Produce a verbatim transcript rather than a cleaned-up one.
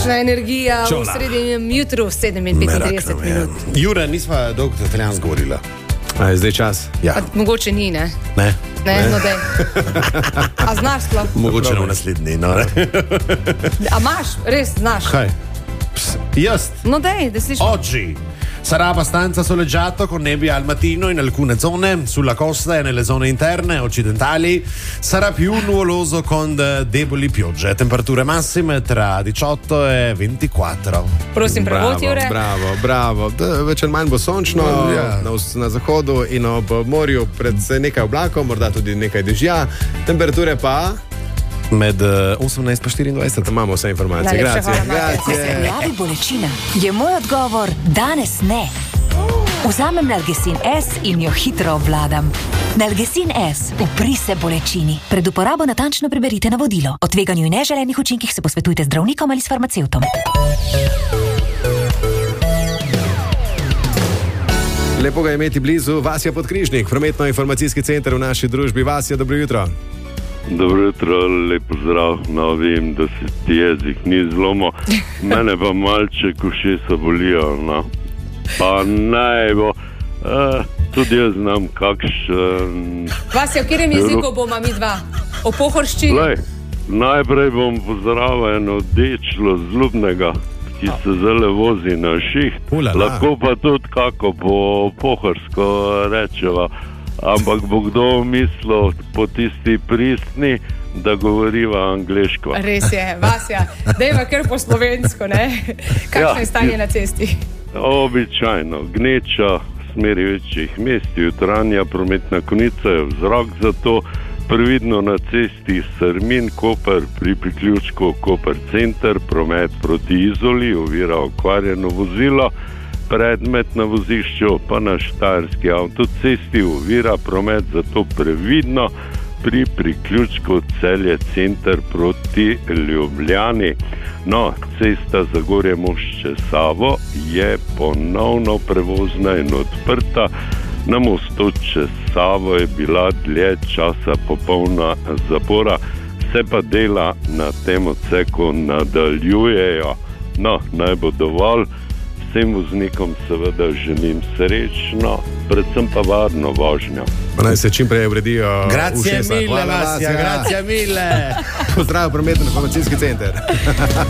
Kakšna energija Čola. V srednjem jutru, sedem in petintrideset minut. Jure, nisva dolgo italijansko govorila. A je zdaj čas? Ja. A, mogoče ni, ne? Ne. Ne, ne. No dej. A znaš sploh? Mogoče v naslednji, no ne. A imaš, res znaš? Kaj? Pss, jaz? No dej, da slišim. Oggi sarà abbastanza soleggiato con nebbia al mattino in alcune zone, sulla costa e nelle zone interne occidentali sarà più nuvoloso con deboli piogge, temperature massime tra diciotto e ventiquattro. Prosim, prevodi, Jure. Bravo, bravo. Da, več ali manj bo sončno, no, ja. na, na zahodu in ob morju predvsej nekaj oblakov, morda tudi nekaj dežja. Temperature pa med osemnajst pa štiriindvajset. Imamo vse informacije. Grazie. Ko se pojavi bolečina, je moj odgovor danes ne. Vzamem Nalgecin S in jo hitro obvladam. Nalgecin S, upri se bolečini. Pred uporabo natančno preberite navodilo. O tveganju in neželenih učinkih se posvetujte z zdravnikom ali s farmacevtom. Lepo ga je imeti blizu. Vasja Podkrižnik, prometno-informacijski center v naši družbi. Vasja, dobro jutro. Dobro jutro, lep pozdrav. No, vem, da se ti jezik ni zlomil. Mene pa malček ušesa bolijo, no. Pa naj bo. Uh, tudi jaz znam kakšen... Vasja, v katerem jeziku bomo mi dva? O pohorščini? Lej, najprej bom pozdravil eno dečlo zlubnega, ki se zelo vozi na šiht. Ulala. Lahko pa tudi kako po pohorsko rečeva. Ampak bo kdo mislil po tisti pristni, da govoriva angleško. Res je, Vasja, dejva kar po slovensko, ne? Kakšno je stanje na cesti? Običajno, gneča, smeri večjih mest, jutranja prometna konica je vzrok za to, previdno na cesti Strmin, Koper, pri priključku Koper center, promet proti Izoli, ovira okvarjeno vozilo, predmet na vozišču pa na štajerski avtocesti ovira promet, zato previdno pri priključku Celje center proti Ljubljani. No, cesta Zagorje Mošče Savo je ponovno prevozna in odprta. Na mostu čez Savo je bila dlje časa popolna zapora, se pa dela na tem odseku nadaljujejo. No, naj bo dovolj. Vsem voznikom seveda želim srečno, predvsem pa varno vožnjo. Pa naj se čim prej uredijo Grazie ušesa. mille, Vasja, grazie mille. Pozdrav, prometno-informacijski center.